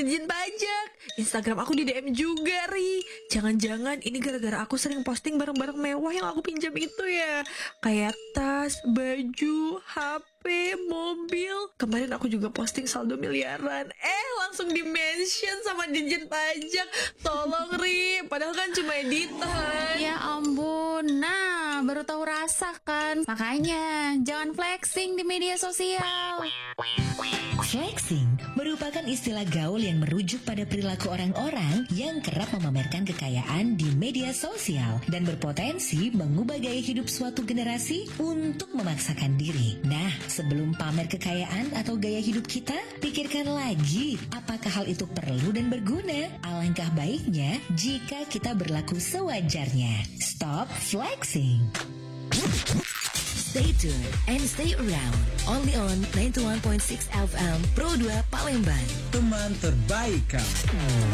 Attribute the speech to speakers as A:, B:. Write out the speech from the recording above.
A: Ditjen Pajak. Instagram aku di DM juga, Ri. Jangan-jangan ini gara-gara aku sering posting barang-barang mewah yang aku pinjam itu ya. Kayak tas, baju, HP, mobil. Kemarin aku juga posting saldo miliaran. Langsung di-mention sama Ditjen Pajak. Tolong, Ri. Padahal kan cuma editan.
B: Ya ampun, nah baru tahu rasa kan. Makanya jangan flexing di media sosial.
C: Flexing merupakan istilah gaul yang merujuk pada perilaku orang-orang yang kerap memamerkan kekayaan di media sosial dan berpotensi mengubah gaya hidup suatu generasi untuk memaksakan diri. Nah, sebelum pamer kekayaan atau gaya hidup kita, pikirkan lagi apakah hal itu perlu dan berguna. Alangkah baiknya jika kita berlaku sewajarnya. Stop flexing. Stay tuned and stay around. Only on 91.6 FM Pro 2 Palembang.
D: Teman terbaik kamu.